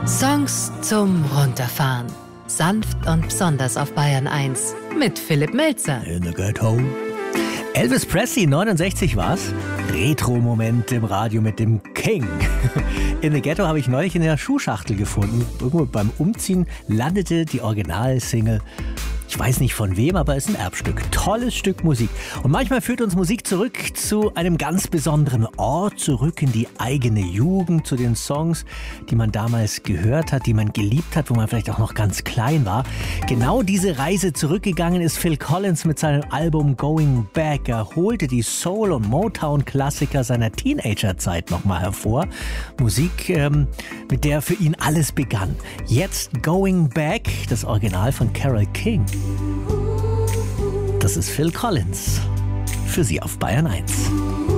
Songs zum Runterfahren. Sanft und besonders auf Bayern 1 mit Philipp Melzer. In the Ghetto. Elvis Presley, 69 war's. Retro-Moment im Radio mit dem King. In the Ghetto habe ich neulich in der Schuhschachtel gefunden. Irgendwo beim Umziehen landete die Originalsingle. Ich weiß nicht von wem, aber es ist ein Erbstück. Tolles Stück Musik. Und manchmal führt uns Musik zurück zu einem ganz besonderen Ort, zurück in die eigene Jugend, zu den Songs, die man damals gehört hat, die man geliebt hat, wo man vielleicht auch noch ganz klein war. Genau diese Reise zurückgegangen ist Phil Collins mit seinem Album Going Back. Er holte die Soul- und Motown-Klassiker seiner Teenagerzeit nochmal hervor. Musik, mit der für ihn alles begann. Jetzt Going Back, das Original von Carole King. Das ist Phil Collins. Für Sie auf Bayern 1.